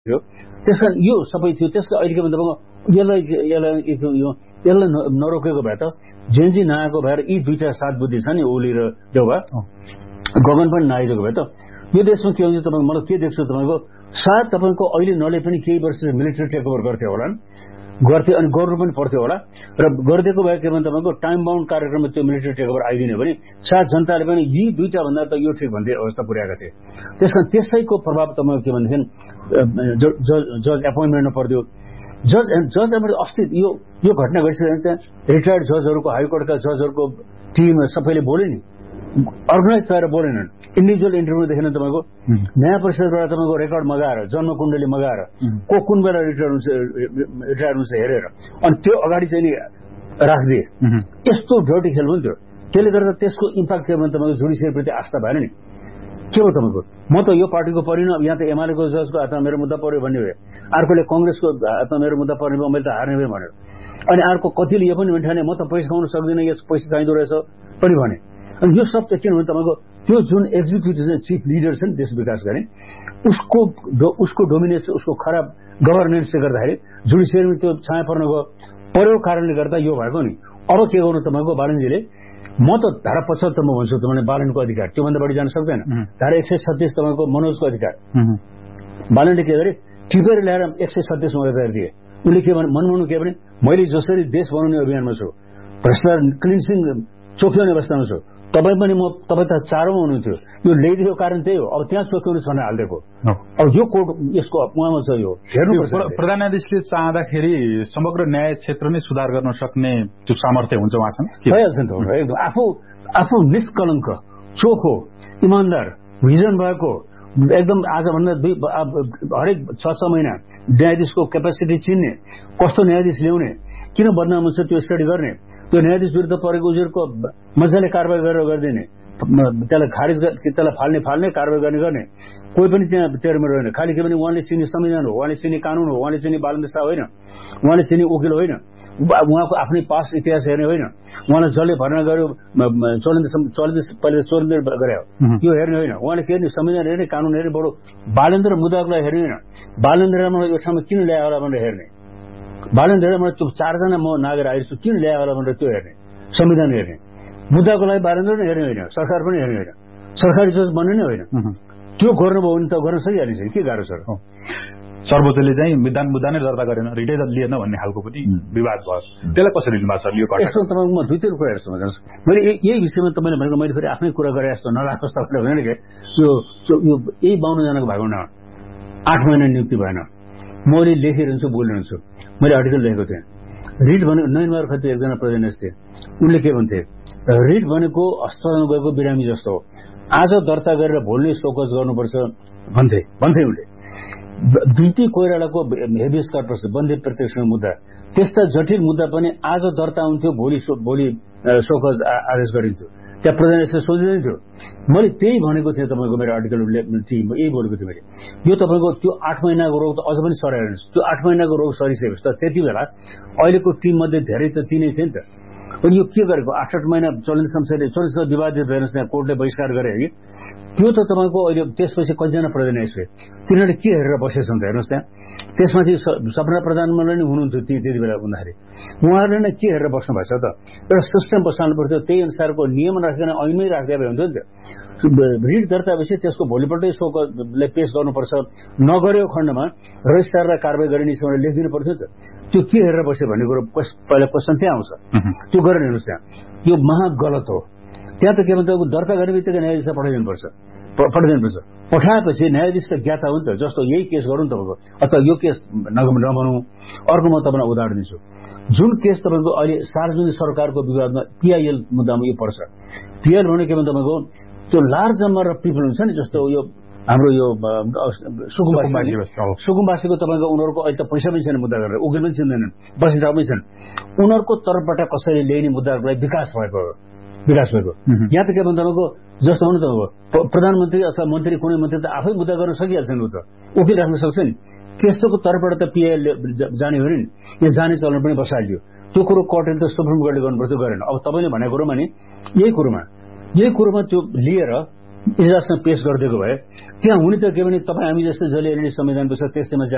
थियो। त्यसकारण यो सबै थियो। त्यसले अहिले के भन्दा यसलाई नरोकेको भए त जेनजी नआएको भएर यी दुईटा सात बुद्धि छ नि, ओली र देउबा गगन पनि नआइदिएको भए त यो देशमा के हुन्छ तपाईँको मलाई के देख्छु तपाईँको सायद तपाईँको अहिले नले पनि केही वर्ष मिलिट्री टेकओभर गर्थ्यो होला अनि गर्नु पनि पर्थ्यो होला र गरिदिएको भए के भने तपाईँको टाइम बााउन्ड कार्यक्रममा त्यो मिलिट्री टेकओभर आइदिने भने सायद जनताले पनि यी दुईटा भन्दा त यो ठिक भन्ने अवस्था पुर्याएका थिए। त्यसकारण त्यसैको प्रभाव तपाईँको के भनेदेखि जज एपोइन्टमेन्टमा पर्यो। जज एपोइन्टमेन्ट अस्ति यो घटना घटिसक्यो त्यहाँ रिटायर्ड जजहरूको हाइकोर्टका जजहरूको टिम सबैले बोले नि, अर्गनाइज भएर बोलेनन्। इन्डिभिजुअल इन्टरभ्यू देखेन तपाईँको न्याय परिषदबाट तपाईँको रेकर्ड मगाएर जन्म कुण्डली मगाएर को कुन बेला रिटायर हुन्छ हेरेर अनि त्यो अगाडि चाहिँ नि राखिदिए। यस्तो डर्टी खेल हुन्थ्यो। त्यसले गर्दा त्यसको इम्प्याक्ट के भने तपाईँको जुडिसियरीप्रति आस्था भएन नि। के हो तपाईँको म त यो पार्टीको परिन यहाँ त एमालेको जजको हातमा मेरो मुद्दा पर्यो भन्ने भए, अर्कोले कङ्ग्रेसको हातमा मेरो मुद्दा पर्ने भयो मैले त हार्ने भए भन्यो। अनि अर्को कतिले यो पनि भन्ठाने म त पैसा खाउन सक्दिनँ, यस पैसा चाहिँदो रहेछ पनि भने। अनि यो सब चाहिँ किनभने तपाईँको त्यो जुन एक्जिक्युटिभ चिफ लिडर छ नि देश विकास गर्ने उसको डोमिनेसन उसको खराब गभर्नेन्सले गर्दाखेरि जुडिसियरीमा त्यो छाया पर्यो कारणले गर्दा यो भएको नि। अब के गर्नु तपाईँको बालनजीले म त धारा 75 म भन्छु तपाईँले बालनको अधिकार त्योभन्दा बढी जान सक्दैन। धारा 136 तपाईँको मनोजको अधिकार बालनले के गरे टिपेर ल्याएर 136 मा दिए। उनले के भने मनमनु के भने मैले जसरी देश बनाउने अभियानमा छु, भ्रष्टाचार क्लिन्सिङ चोख्याउने अवस्थामा छु, तपाईँ त चारौँमा हुनुहुन्थ्यो, यो ल्याइदिएको कारण त्यही हो। अब त्यहाँ चोख्याउनु छ हालिदिएको। अब यो कोर्ट यसको उहाँमा छ यो हेर्नुपर्छ। प्रधान न्यायाधीशले चाहँदाखेरि समग्र न्याय क्षेत्र नै सुधार गर्न सक्ने त्यो सामर्थ्य हुन्छ उहाँसँग भइहाल्छ नि त। एकदम आफू निष्कलङ्क चोखो इमान्दार भिजन भएको एकदम आजभन्दा हरेक 6-6 महिना न्यायाधीशको क्यापेसिटी चिन्ने, कस्तो न्यायाधीश ल्याउने, किन बदनाम हुन्छ त्यो स्टडी गर्ने, त्यो न्यायाधीश विरुद्ध परेको उजुरको मजाले कारवाही गरेर गरिदिने, त्यसलाई खारिज त्यसलाई फाल्ने कारवाही गर्ने कोही पनि त्यहाँ तेरोमा रहेन। खालि के भने उहाँले चिने संविधान हो, उहाँले चिने कानून हो, उहाँले चिने बालन्द्र शाह होइन, उहाँले चिने वकिल होइन, उहाँको आफ्नै पास्ट इतिहास हेर्ने होइन, उहाँलाई जसले भर्ना गर्यो पहिले चोरेन्द्र गरे यो हेर्ने होइन, उहाँले के हेर्ने संविधान हेर्ने कानून हेर्ने, बडो बालेन्द्र मुद्दाको लागि हेर्ने होइन, बालेन्द्रमा यो ठाउँमा किन ल्यायो होला भनेर हेर्ने, बालेन्द्रमा त्यो 4 जना म नागेर आइरहेछु किन ल्यायो होला भनेर त्यो हेर्ने, संविधान हेर्ने, मुद्दाको लागि बालेन्द्र नै हेर्ने होइन, सरकार पनि हेर्ने होइन, सरकारी जज बन्ने नै होइन। त्यो गर्नुभयो भने त गर्न सकिहाल्छ। के गाह्रो छ। सर्वोच्चले चाहिँ मुद्दा नै दर्ता गरेन, रिटै लिएन भन्ने खालको पनि विवाद भयो। त्यसलाई कसरी लिनु भएको छ यो घटना? यसमा तपाईँको म 2-3 कुरा हेर्छु। मैले यही विषयमा तपाईँले भनेको मैले फेरि आफ्नै कुरा गरे जस्तो नलागोस् तपाईँले भने के यो यही 52 जनाको भागमा 8 महिना नियुक्ति भएन। मैले लेखिरहन्छु बोलिरहन्छु। मैले आर्टिकल लेखेको थिएँ। रिट भनेको नयनबहादुर खत्री एकजना प्रधान थिए, उनले के भन्थे रिट भनेको अस्पतालमा गएको बिरामी जस्तो हो, आज दर्ता गरेर भोलि शोकज गर्नुपर्छ भन्थे उनले। बिपी कोइरालाको हेभियस कर्पस बन्दी प्रत्यक्ष मुद्दा त्यस्ता जटिल मुद्दा पनि आज दर्ता हुन्थ्यो, भोलि शोकज आदेश गरिन्थ्यो, त्यहाँ प्रधान यसले सोधिँदैन थियो। मैले त्यही भनेको थिएँ तपाईँको मेरो आर्टिकल यही बोलेको थिएँ मैले। यो तपाईँको त्यो 8 महिनाको रोग त अझ पनि सराइरहन्छ। त्यो 8 महिनाको रोग सरिसकेपछि त त्यति बेला अहिलेको टिम मध्ये धेरै त तिनै थिए नि त। अनि यो के गरेको 8-8 महिना चलिन्छ विवादित भएर त्यहाँ कोर्टले बहिष्कार गरे कि त्यो त तपाईँको अहिले त्यसपछि कतिजना प्रधान न्यायाधीश तिनीहरूले के हेरेर बसेछन् त हेर्नुहोस्। त्यहाँ त्यसमाथि सपना प्रधानमन्त्री नै हुनुहुन्थ्यो त्यति बेला भन्दाखेरि उहाँहरूले नै के हेरेर बस्नु भएको छ त। एउटा सिस्टम बसाल्नु पर्थ्यो, त्यही अनुसारको नियम राखेर ऐनमै राख्दै भए हुन्थ्यो नि त। रिट दर्ता भएपछि त्यसको भोलिपल्टै शोकलाई पेश गर्नुपर्छ, नगरेको खण्डमा रजिस्ट्रारलाई कारवाही गरिने छ भनेर लेखिदिनु पर्थ्यो नि त। त्यो के हेरेर बस्यो भन्ने कुरो पहिला क्वेसन त्यहाँ आउँछ। त्यो गरेर हेर्नुहोस् त्यहाँ यो महा गलत हो। त्यहाँ त के भन्छ दर्ता गर्ने बित्तिकै न्यायाधीशलाई पठाइदिनुपर्छ। पठाएपछि न्यायाधीश त ज्ञाता हो नि त, जस्तो यही केस गरौँ तपाईँको अथवा यो केस नबनाऊ। अर्को म तपाईँलाई उदाहरण दिन्छु। जुन केस तपाईँको अहिले सार्वजनिक सरकारको विवादमा पिआइएल मुद्दामा यो पर्छ। पिआइएल भने के भन्छ तपाईँको त्यो लार्ज नम्बर अफ पिपल हुन्छ नि, जस्तो यो हाम्रो यो सुकुम्बासीको तपाईँको उनीहरूको अहिले त पैसा पनि छैन मुद्दा गरेर, उकिल पनि चिन्दैनन्, बस्ने ठाउँ पनि छन्, उनीहरूको तर्फबाट कसैले ल्याइने मुद्दाहरूको लागि विकास भएको। यहाँ त के भन्छ तपाईँको जस्तो हो नि तपाईँको प्रधानमन्त्री अथवा मन्त्री कुनै मन्त्री त आफै मुद्दा गर्न सकिहाल्छन्, ऊ त उकिल राख्न सक्छ नि। त्यस्तोको तर्फबाट त पिआइएल जाने हो नि, यहाँ जाने चलन पनि बसालियो। त्यो कुरो कोर्टले त सुप्रिम कोर्टले गर्नुपर्छ, गरेन। अब तपाईँले भनेको कुरोमा नि यही कुरोमा त्यो लिएर इजलासमा पेश गरिदिएको भए त्यहाँ हुने त के भने तपाईँ हामी जस्तै जसले संविधान बुझ्छ त्यस्तैमा